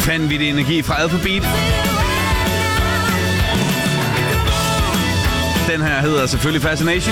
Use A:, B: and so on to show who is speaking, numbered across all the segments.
A: Vanvittig energi fra Alphabet. Den her hedder selvfølgelig Fascination.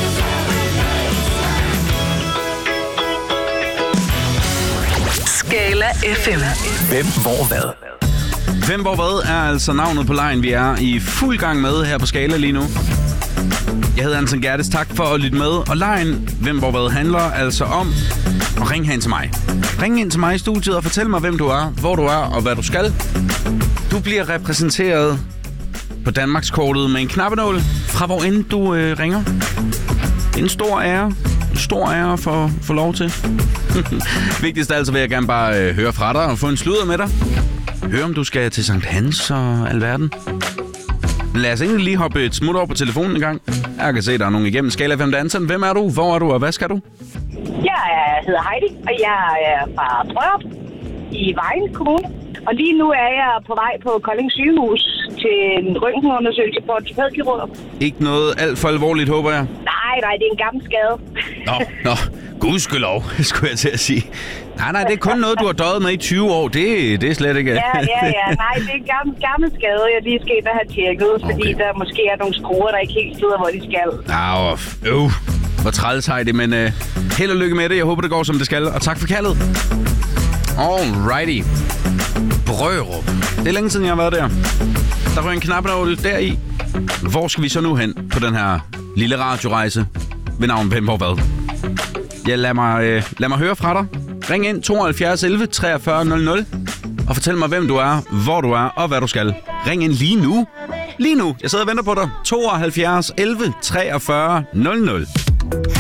B: Skala FM.
C: Hvem, hvor, hvad?
A: Hvem, hvor, hvad er altså navnet på lejen, vi er i fuld gang med her på Skala lige nu. Jeg hedder Anton Gerdes, tak for at lytte med. Og lejen, hvem, hvor, hvad, handler altså om at ringe hen til mig. Ring ind til mig i studiet og fortæl mig, hvem du er, hvor du er og hvad du skal. Du bliver repræsenteret på Danmarkskortet med en knappenål fra hvor end du ringer. Det er en stor ære. En stor ære for få lov til. Vigtigst altså vil jeg gerne bare høre fra dig og få en sludder med dig. Hør om du skal til Sankt Hans og alverden. Men lad os egentlig lige hoppe et smut over på telefonen en gang. Jeg kan se, der er nogen igennem Skala 5 Dansen. Hvem er du? Hvor er du? Og hvad skal du?
D: Jeg hedder Heidi, og jeg er fra Brørup i Vejen Kommune. Og lige nu er jeg på vej på Kolding Sygehus til en røntgenundersøgelse på ortopædkirurg.
A: Ikke noget alt for alvorligt, håber jeg?
D: Nej, det er en gammel skade.
A: Nå, gudskelov, skulle jeg til at sige. Nej, det er kun noget, du har døjet med i 20 år. Det er slet ikke...
D: Ja. Nej, det er en gammel skade, jeg lige skal ind og have tjekket, fordi der måske er nogle skruer, der ikke helt sidder, hvor de skal.
A: Hvor træls, Heidi, men held og lykke med det. Jeg håber, det går, som det skal, og tak for kaldet. Alrighty. Brørup. Det er længe siden, jeg har været der. Der rører en knappenål deri. Hvor skal vi så nu hen på den her lille radiorejse ved navn Hvem, hvor, hvad? Ja, lad mig høre fra dig. Ring ind 72 11 43 00 og fortæl mig, hvem du er, hvor du er og hvad du skal. Ring ind lige nu. Lige nu. Jeg sidder og venter på dig. 72 11 43 00.